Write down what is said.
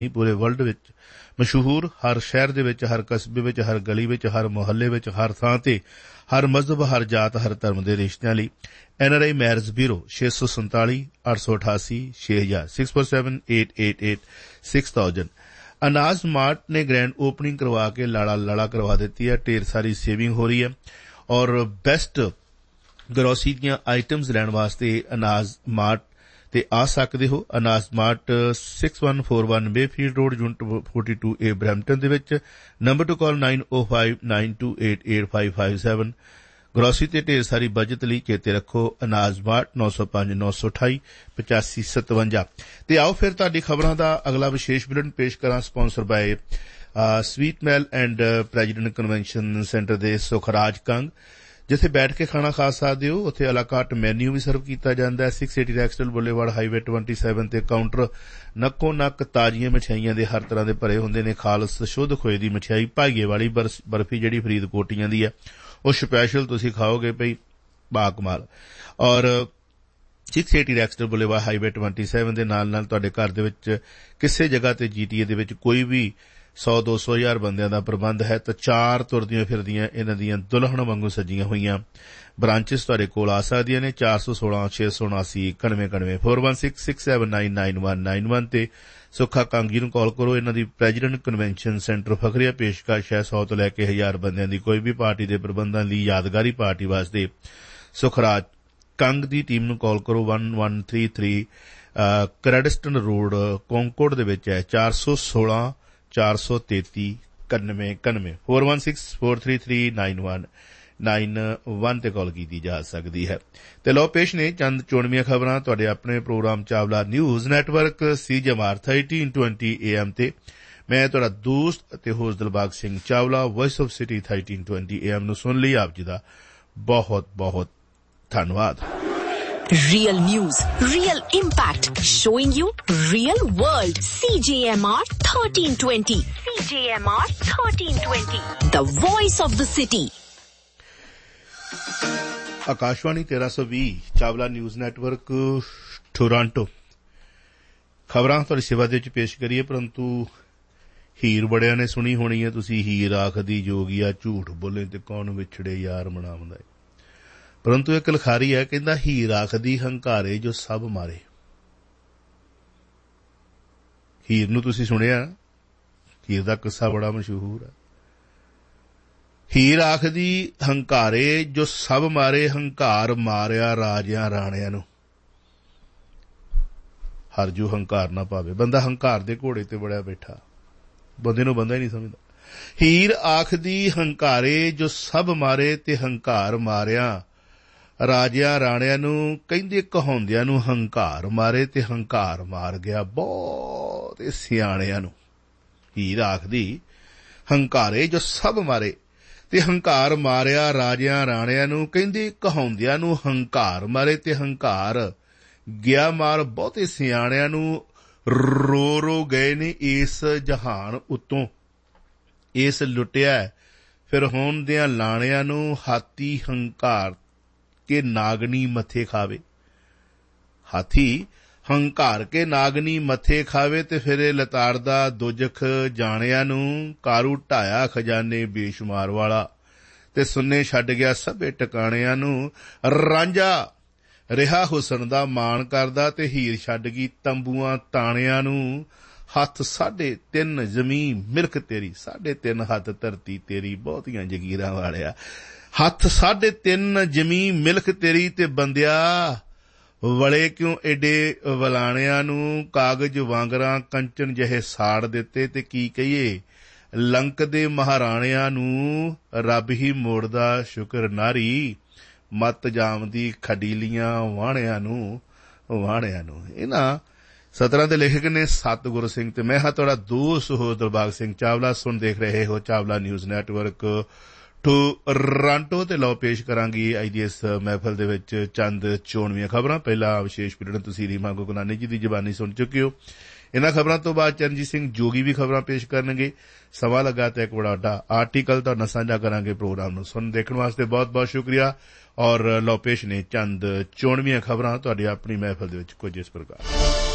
पूरे world which मशहूर, हर शहर दे विच, हर कस्बे विच, हर गली विच, हर मुहल्ले विच, हर थां ते, हर मजहब, हर जात, हर धर्म दे रिश्तियां लई NRI मैरिज ब्यूरो 647 888 6000 647-888-6000। अनाज मार्ट ने ग्रैंड ओपनिंग करवा के लाड़ा करवा देती है। ढेर सारी सेविंग हो रही है और बेस्ट ग्रोसरी ਦੀਆਂ आइटम्स लैण वास्ते अनाज मार्ट ते आ सकदे हो। अनाज mart 6141 बेफील्ड road unit 42A Brampton दे विच। Number two call 9059288557। ग्रोसरी ते ढेर सारी बजट लई चेते रखो अनाज मार्ट 905 928 8557। ते आओ फिर तुहाडी खबरां दा अगला विशेष बुलेटिन पेश करां, sponsor by sweet mail and president convention centre दे सुखराज कंग, जिथे बैठ के खाना खा सकते हो। उत्थे अलाकाट मैन्यू भी सर्व किया जाता है। 680 रैक्सटल बुलेवार्ड हाईवे 27 ते काउंटर नक्को नक ताजियां मिठाइयां दे हर तरह दे भरे हुंदे ने। खालस शुद्ध खोए दी मिठाई भाईए वाली बर्फी जिहड़ी फरीदकोटियां दी है ਉਹ स्पैशल तुसी खाओगे भई बाकमाल। और 680 रैक्सटल बुलेवार्ड हाईवे 27 ਦੇ ਨਾਲ ਤੁਹਾਡੇ ਘਰ ਦੇ ਵਿੱਚ ਕਿਸੇ ਜਗ੍ਹਾ ਤੇ GTA ਦੇ ਵਿੱਚ ਕੋਈ ਵੀ 100-200 ਹਜ਼ਾਰ ਬੰਦਿਆਂ ਦਾ ਪ੍ਰਬੰਧ ਹੈ ਤਾਂ ਚਾਰ ਤੁਰਦੀਆਂ ਫਿਰਦੀਆਂ ਇਹਨਾਂ ਦੀਆਂ ਦੁਲਹਨ ਵਾਂਗੂ ਸਜੀਆਂ ਹੋਈਆਂ ਬ੍ਰਾਂਚਸ ਤੁਹਾਡੇ ਕੋਲ ਆ ਸਕਦੀਆਂ ਨੇ। 416 679 91 4166799191 ਤੇ ਸੁੱਖਾ ਕੰਗ ਜੀ ਨੂੰ ਕਾਲ ਕਰੋ। ਇਹਨਾਂ ਦੀ ਪ੍ਰੈਜ਼ੀਡੈਂਟ ਕਨਵੈਨਸ਼ਨ ਸੈਂਟਰ ਫਖਰੀਆ ਪੇਸ਼ਕਸ਼ ਹੈ 100 ਤੋਂ ਲੈ ਕੇ 1000 ਬੰਦਿਆਂ ਦੀ ਕੋਈ ਵੀ ਪਾਰਟੀ ਦੇ ਪ੍ਰਬੰਧਾਂ ਲਈ ਯਾਦਗਾਰੀ ਪਾਰਟੀ ਵਾਸਤੇ ਸੁਖਰਾਜ ਕੰਗ ਦੀ ਟੀਮ ਨੂੰ ਕਾਲ ਕਰੋ। 1133 ਕ੍ਰੈਡਿਸਟਨ ਰੋਡ ਕੌਂਕੋਡ ਦੇ ਵਿੱਚ ਹੈ। 416 433 91 4164339191 ਤੇ ਕਾਲ ਕੀਤੀ ਜਾ ਸਕਦੀ ਹੈ। ਤੇ ਲਓ ਪੇਸ਼ ਨੇ ਚੰਦ ਚੋਣਵੀਆਂ ਖਬਰਾਂ ਤੁਹਾਡੇ ਆਪਣੇ programme Chawla news network CJMR 1320 AM ਤੇ। ਮੈਂ ਤੁਹਾਡਾ ਦੋਸਤ ਅਤੇ host Dilbag Singh Chawla voice of city 1320 AM ਨੂੰ ਸੁਣ ਲਈ ਆਪ ਜੀ ਦਾ ਬਹੁਤ ਬਹੁਤ ਧੰਨਵਾਦ। Real news, real impact, showing you real world. CJMR 1320. CJMR 1320. The voice of the city. Akashvani 1320 Chawla news network Toronto. ਖਬਰਾਂ ਤੁਹਾਡੀ ਸੇਵਾ ਦੇ ਵਿੱਚ ਪੇਸ਼ ਕਰੀਏ, ਪਰੰਤੂ ਹੀਰ ਬੜਿਆਂ ਨੇ ਸੁਣੀ ਹੋਣੀ ਹੈ ਤੁਸੀਂ। ਹੀਰ ਆਖਦੀ ਜੋਗੀਆ ਝੂਠ ਬੋਲੇ ਤੇ ਕੌਣ ਵਿਛੜੇ ਯਾਰ ਮਨਾਉਂਦਾ। ਪਰੰਤੂ ਇੱਕ ਲਿਖਾਰੀ ਹੈ, ਕਹਿੰਦਾ ਹੀਰ ਆਖਦੀ ਹੰਕਾਰੇ ਜੋ ਸਭ ਮਾਰੇ। ਹੀਰ ਨੂੰ ਤੁਸੀਂ ਸੁਣਿਆ, ਹੀਰ ਦਾ ਕਿੱਸਾ ਬੜਾ ਮਸ਼ਹੂਰ ਹੈ। ਹੀਰ ਆਖਦੀ ਹੰਕਾਰੇ ਜੋ ਸਭ ਮਾਰੇ, ਹੰਕਾਰ ਮਾਰਿਆ ਰਾਜਿਆਂ ਰਾਣਿਆਂ ਨੂੰ। ਹਰ ਜੋ ਹੰਕਾਰ ਨਾ ਪਾਵੇ। ਬੰਦਾ ਹੰਕਾਰ ਦੇ ਘੋੜੇ ਤੇ ਬੜਿਆ ਬੈਠਾ, ਬੰਦੇ ਨੂੰ ਬੰਦਾ ਹੀ ਨਹੀਂ ਸਮਝਦਾ। ਹੀਰ ਆਖਦੀ ਹੰਕਾਰੇ ਜੋ ਸਭ ਮਾਰੇ ਤੇ ਹੰਕਾਰ ਮਾਰਿਆ ਰਾਜਿਆਂ ਰਾਣਿਆਂ ਨੂੰ, ਕਹਿੰਦੇ ਕਹਾਉਂਦਿਆਂ ਨੂੰ ਹੰਕਾਰ ਮਾਰੇ ਤੇ ਹੰਕਾਰ ਮਾਰ ਗਿਆ ਬਹੁਤ ਸਿਆਣਿਆਂ ਨੂੰ। ਹੀਰ ਆਖਦੀ ਹੰਕਾਰੇ ਜੋ ਸਭ ਮਾਰੇ ਤੇ ਹੰਕਾਰ ਮਾਰਿਆ ਰਾਜਿਆਂ ਰਾਣਿਆਂ ਨੂੰ, ਕਹਿੰਦੇ ਕਹਾਉਂਦਿਆਂ ਨੂੰ ਹੰਕਾਰ ਮਾਰੇ ਤੇ ਹੰਕਾਰ ਗਿਆ ਮਾਰ ਬਹੁਤੇ ਸਿਆਣਿਆਂ ਨੂੰ। ਰੋ ਗਏ ਨੇ ਇਸ ਜਹਾਨ ਉੱਤੋਂ, ਇਸ ਲੁੱਟਿਆ ਫਿਰ ਹੋਣ ਦਿਆਂ ਲਾਣਿਆਂ ਨੂੰ। ਹਾਥੀ ਹੰਕਾਰ ਕੇ ਨਾਗਣੀ ਮੱਥੇ ਖਾਵੇ, ਹਾਥੀ ਹੰਕਾਰ ਕੇ ਨਾਗਣੀ ਮੱਥੇ ਖਾਵੇ ਤੇ ਫਿਰ ਇਹ ਲਤਾੜਦਾ ਦੁਜਖ ਜਾਣਿਆਂ ਨੂੰ। ਕਾਰੂ ਢਾਇਆ ਖਜ਼ਾਨੇ ਬੇਸ਼ੁਮਾਰ ਵਾਲਾ ਤੇ ਸੁੰਨੇ ਛੱਡ ਗਿਆ ਸਭੇ ਟਿਕਾਣਿਆਂ ਨੂੰ। ਰਾਂਝਾ ਰਿਹਾ ਹੁਸਨ ਦਾ ਮਾਣ ਕਰਦਾ ਤੇ ਹੀਰ ਛੱਡ ਗਈ ਤੰਬੂਆਂ ਤਾਣਿਆਂ ਨੂੰ। ਹੱਥ 3.5 ਜ਼ਮੀਨ ਮਿਲਕ ਤੇਰੀ, 3.5 ਹੱਥ ਧਰਤੀ ਤੇਰੀ, ਬਹੁਤੀਆਂ ਜਗੀਰਾਂ ਵਾਲਿਆ। ਹੱਥ 3.5 ਜ਼ਮੀਨ ਮਿਲਕ ਤੇਰੀ ਤੇ ਬੰਦਿਆ ਵਲੇ ਕਿਉਂ ਏਡੇ ਵਲਾਣਿਆਂ ਨੂੰ। ਕਾਗਜ਼ ਵਾਂਗਰਾਂ ਕੰਚਨ ਜਿਹੇ ਸਾੜ ਦਿੱਤੇ ਤੇ ਕੀ ਕਹੀਏ ਲੰਕ ਦੇ ਮਹਾਰਾਣਿਆਂ ਨੂੰ। ਰੱਬ ਹੀ ਮੋੜਦਾ ਸ਼ੁਕਰ ਨਾਰੀ, ਮੱਤ ਜਾਮਦੀ ਖਡੀਲੀਆਂ ਵਾਣਿਆਂ ਨੂੰ। ਇਹਨਾਂ ਸਤਰਾਂ ਦੇ ਲੇਖਕ ਨੇ ਸਤਿਗੁਰ ਸਿੰਘ ਤੇ ਮੈਂ ਹਾਂ ਤੁਹਾਡਾ ਦੋਸਤ ਹੋ ਦਿਲਬਾਗ ਸਿੰਘ ਚਾਵਲਾ। ਸੁਣ ਦੇਖ ਰਹੇ ਹੋ ਚਾਵਲਾ ਨਿਊਜ਼ ਨੈਟਵਰਕ ਟੋਰਾਂਟੋ ਤੇ ਲਓ ਪੇਸ਼ ਕਰਾਂਗੀ ਅੱਜ ਦੀ ਇਸ ਮਹਿਫਲ ਦੇ ਵਿੱਚ ਚੰਦ ਚੋਣਵੀਆਂ ਖਬਰਾਂ। ਪਹਿਲਾ ਵਿਸ਼ੇਸ਼ ਪੀੜ੍ਹਨ ਤੁਸੀਂ ਰੀਮਾ ਗੁਗਨਾਨੀ ਜੀ ਦੀ ਜ਼ਬਾਨੀ ਸੁਣ ਚੁੱਕੇ ਹੋ। ਇਹਨਾਂ ਖਬਰਾਂ ਤੋਂ ਬਾਅਦ ਚਰਨਜੀਤ ਸਿੰਘ ਜੋਗੀ ਵੀ ਖਬਰਾਂ ਪੇਸ਼ ਕਰਨਗੇ। ਸਮਾਂ ਲੱਗਾ ਤਾਂ ਇੱਕ ਬੜਾ ਵੱਡਾ ਆਰਟੀਕਲ ਤੁਹਾਡੇ ਨਾਲ ਸਾਂਝਾ ਕਰਾਂਗੇ। ਪ੍ਰੋਗਰਾਮ ਨੂੰ ਸੁਣ ਦੇਖਣ ਵਾਸਤੇ ਬਹੁਤ ਬਹੁਤ ਸ਼ੁਕਰੀਆ। ਔਰ ਲਓ ਪੇਸ਼ ਨੇ ਚੰਦ ਚੋਣਵੀਆਂ ਖਬਰਾਂ ਤੁਹਾਡੀ ਆਪਣੀ ਮਹਿਫਲ ਦੇ ਵਿੱਚ ਕੁਝ ਇਸ ਪ੍ਰਕਾਰ।